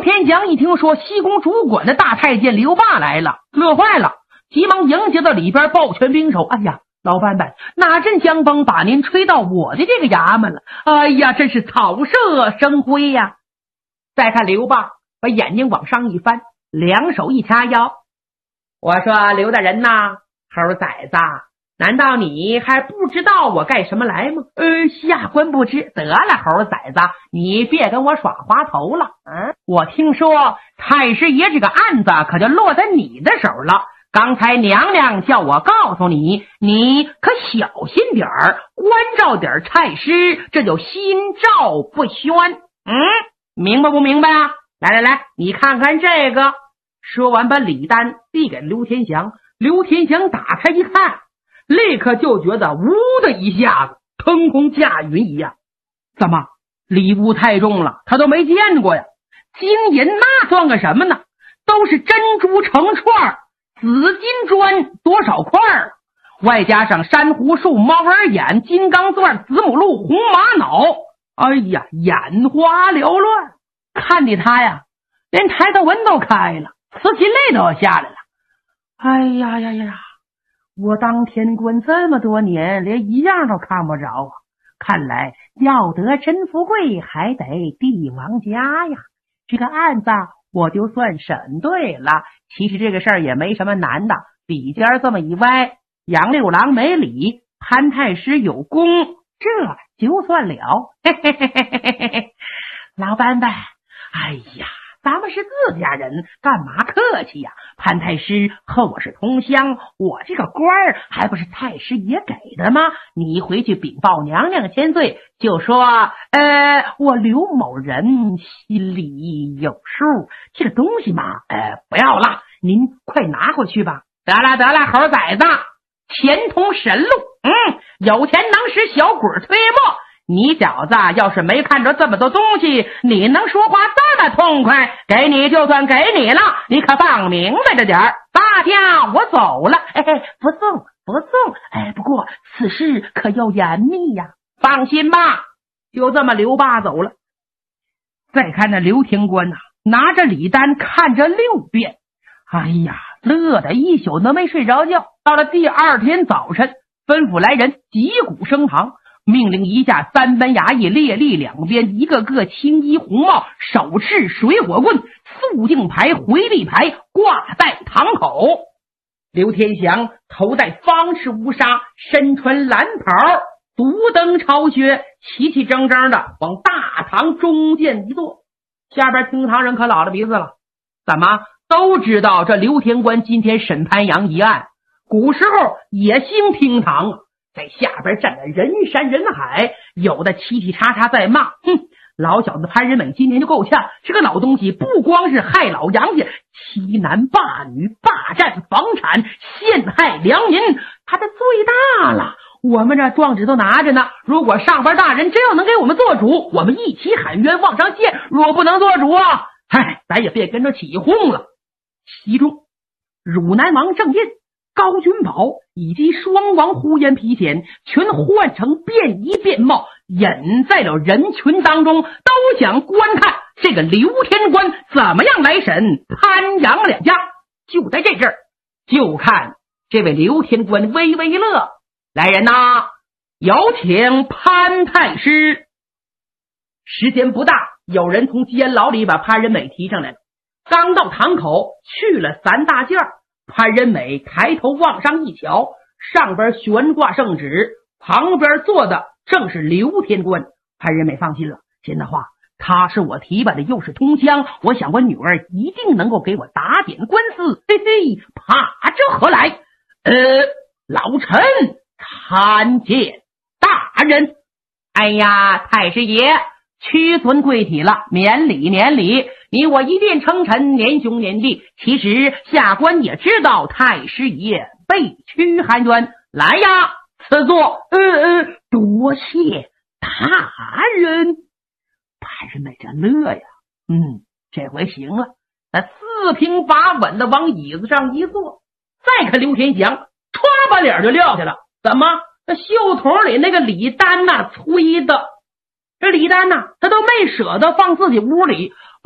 天祥一听说西宫主管的大太监刘霸来了，乐坏了，急忙迎接到里边，抱拳并手。哎呀，老板板，哪阵江风把您吹到我的这个衙门了？哎呀，真是草麝生辉呀！再看刘霸把眼睛往上一翻，两手一掐腰，我说刘大人呐，猴崽子，难道你还不知道我干什么来吗？下官不知。得了，猴崽子，你别跟我耍滑头了。我听说太师爷这个案子可就落在你的手了。刚才娘娘叫我告诉你，你可小心点儿，关照点差师，这就心照不宣。明白不明白啊？来，你看看这个。说完把礼单递给刘天祥，刘天祥打开一看，立刻就觉得呜的一下子腾空驾云一样。怎么礼物太重了，他都没见过呀？金银那算个什么呢？都是珍珠成串，紫金砖多少块儿，外加上珊瑚树、猫耳眼、金刚钻、子母鹿、红玛瑙。哎呀，眼花缭乱，看的他呀连抬头纹都开了，瓷器泪都要下来了。哎呀，我当天官这么多年，连一样都看不着啊！看来要得真富贵，还得帝王家呀。这个案子我就算审对了。其实这个事儿也没什么难的，笔尖这么一歪，杨六郎没理，潘太师有功，这就算了。老板板，哎呀，咱们是自家人，干嘛客气呀？潘太师和我是同乡，我这个官儿还不是太师爷给的吗？你回去禀报娘娘千岁，就说我刘某人心里有数，这个东西嘛，不要了，您快拿回去吧。得了，猴崽子，钱通神路，有钱能使小鬼推磨。你小子要是没看着这么多东西，你能说话这么痛快，给你就算给你了，你可放明白着点儿。大家我走了。不送。不过此事可要严密呀。放心吧，就这么刘霸走了。再看那刘天官拿着礼单看着6遍，哎呀，乐得一宿都没睡着觉。到了第二天早晨，吩咐来人击鼓升堂，命令一下3班衙役列立两边，一个个青衣红帽，手持水火棍，肃静牌、回避牌挂在堂口。刘天祥头戴方式乌纱，身穿蓝袍，独登朝靴，齐齐整整的往大堂中间一坐。下边听堂人可老了鼻子了，怎么都知道这刘天官今天审潘阳一案，古时候也兴厅堂啊。在下边站的人山人海，有的嘁嘁喳喳在骂，老小子潘仁美今年就够呛，这个老东西不光是害老杨家，欺男霸女，霸占房产，陷害良民，他的罪大了。我们这状纸都拿着呢，如果上边大人真要能给我们做主，我们一起喊冤往上献；若不能做主啊，咱也别跟着起哄了。其中汝南王郑印、高君宝以及双王呼延皮简全换成便衣便帽，隐在了人群当中，都想观看这个刘天官怎么样来审潘杨两家。就在这阵儿，就看这位刘天官微微一乐，来人呐，有请潘太师。时间不大，有人从监牢里把潘仁美提上来了。刚到堂口，去了3大件，潘仁美抬头往上一瞧，上边悬挂圣旨，旁边坐的正是刘天官。潘仁美放心了，现在话他是我提拔的，又是同乡，我想我女儿一定能够给我打点官司，怕这何来？老臣参见大人。哎呀，太师爷屈尊贵体了，免礼，你我一便称臣，年兄年弟。其实下官也知道太师爷被屈含冤，来呀，赐座。多谢大人。潘仁美这乐呀，这回行了，他四平八稳的往椅子上一坐。再看刘天祥，歘把脸就撂下了。怎么？那袖筒里那个礼单催的，这礼单他都没舍得放自己屋里，